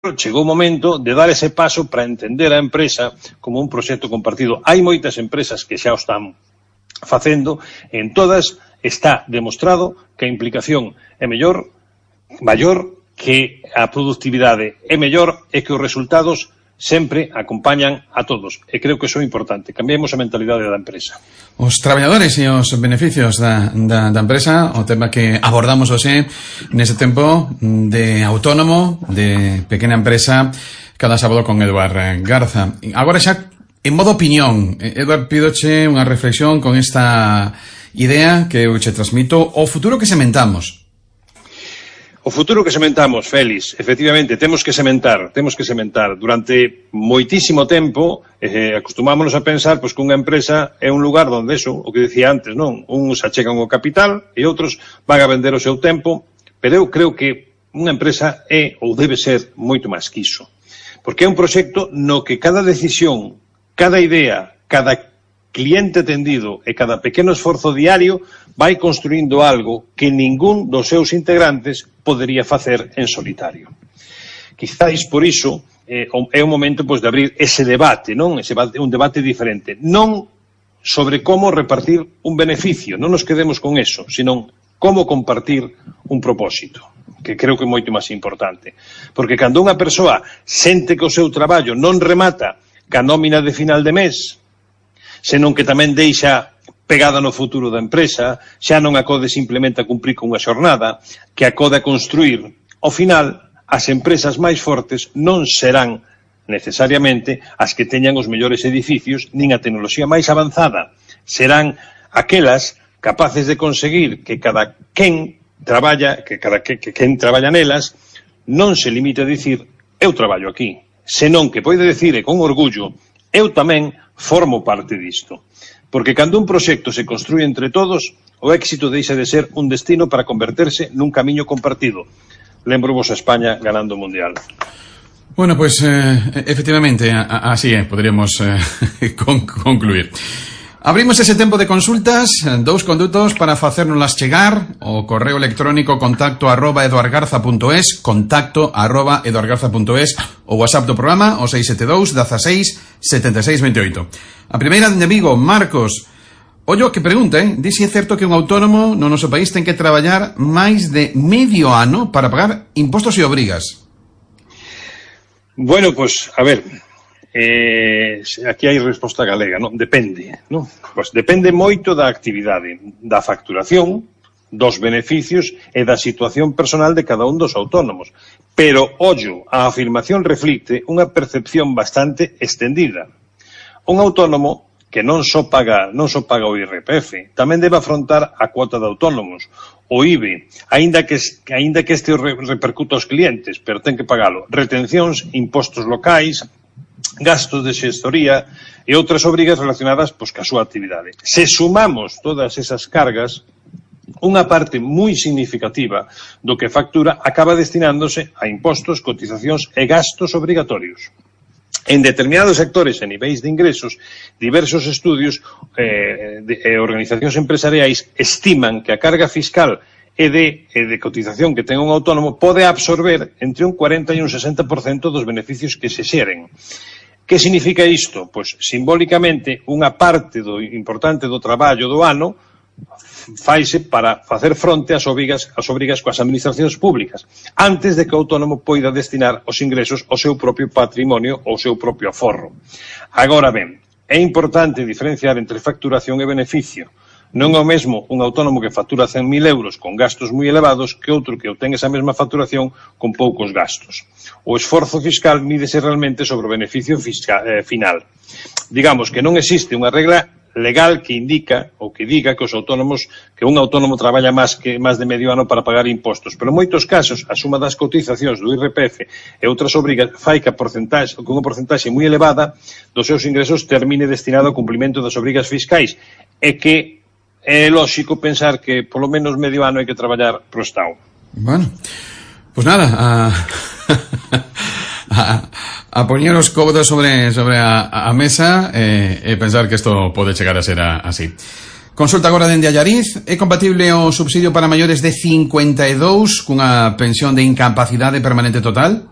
chegou o momento de dar ese paso para entender a empresa como un proxecto compartido. Hai moitas empresas que xa o están facendo, en todas está demostrado que a implicación é maior, que a productividade é mellor e que os resultados sempre acompañan a todos. E creo que iso é importante. Cambiemos a mentalidade da empresa. Os traballadores e os beneficios da empresa, o tema que abordamos hoxe nese tempo de autónomo, de pequena empresa, cada sábado con Eduard Garza. Agora xa, en modo opinión, Eduard, pídoche unha reflexión con esta idea que eu che transmito, o futuro que sementamos. O futuro que sementamos, Félix, efectivamente, temos que sementar. Durante moitísimo tempo, acostumámonos a pensar pois, que unha empresa é un lugar onde eso, o que dicía antes, non? Uns achegan o capital e outros van a vender o seu tempo, pero eu creo que unha empresa é ou debe ser moito máis que iso. Porque é un proxecto no que cada decisión, cada idea, cada cliente atendido e cada pequeno esforzo diario vai construindo algo que ningún dos seus integrantes podería facer en solitario. Quizáis por iso é o momento pois, de abrir ese debate, non? Un debate diferente. Non sobre como repartir un beneficio, non nos quedemos con eso, sino como compartir un propósito, que creo que é moito máis importante. Porque cando unha persoa sente que o seu traballo non remata ca nómina de final de mes, senón que tamén deixa pegada no futuro da empresa, xa non acode simplemente a cumprir con unha xornada, que acode a construir. Ao final, as empresas máis fortes non serán necesariamente as que teñan os mellores edificios, nin a tecnoloxía máis avanzada. Serán aquelas capaces de conseguir que cada quen traballa, quen traballa nelas, non se limite a dicir eu traballo aquí, senón que pode dicir con orgullo eu tamén formo parte disto. Porque cando un proxecto se construye entre todos, o éxito deixa de ser un destino para converterse nun camiño compartido. Lembro-vos a España ganando o Mundial. Bueno, pues efectivamente, así podríamos concluir. Abrimos ese tempo de consultas, dous condutos para facérnoslas chegar, o correo electrónico contacto@eduardgarza.es, contacto@eduardgarza.es, o WhatsApp do programa, o 672 16 76 28. A primeira de Vigo, Marcos. Ollo que pregunta, di se é certo que un autónomo no noso país ten que traballar máis de medio ano para pagar impostos e obrigas. Bueno, pues, a ver, aquí hai resposta galega, non? Depende, non? Pois depende moito da actividade, da facturación, dos beneficios e da situación personal de cada un dos autónomos. Pero, ollo, a afirmación reflicte unha percepción bastante extendida. Un autónomo que non só paga o IRPF, tamén debe afrontar a cuota de autónomos, o IBE, aínda que este repercuta aos clientes, pero ten que pagalo. Retencións, impostos locais, gastos de xestoría e outras obrigas relacionadas pois, ca súa actividade. Se sumamos todas esas cargas, unha parte moi significativa do que factura acaba destinándose a impostos, cotizacións e gastos obrigatorios. En determinados sectores e niveis de ingresos, diversos estudios e organizacións empresariais estiman que a carga fiscal e de cotización que ten un autónomo pode absorber entre un 40 e un 60% dos beneficios que se xeren. Que significa isto? Pois, simbólicamente, unha parte importante do traballo do ano faise para facer fronte ás obrigas coas administracións públicas, antes de que o autónomo poida destinar os ingresos ao seu propio patrimonio ou ao seu propio aforro. Agora ben, é importante diferenciar entre facturación e beneficio. Non é o mesmo un autónomo que factura 100.000 euros con gastos moi elevados que outro que obtén esa mesma facturación con poucos gastos. O esforzo fiscal mídese realmente sobre o beneficio final. Digamos que non existe unha regla legal que indica ou que diga que un autónomo traballa máis de medio ano para pagar impostos, pero en moitos casos a suma das cotizacións do IRPF e outras obrigas fai que unha porcentaxe moi elevada dos seus ingresos termine destinado ao cumprimento das obrigas fiscais e que é lóxico pensar que polo menos medio ano hai que traballar pro Estado. Bueno, pues nada, a poñer os cómodos sobre a mesa e pensar que isto pode chegar a ser así. Consulta agora dende Allariz. É compatible o subsidio para maiores de 52 cunha pensión de incapacidade permanente total?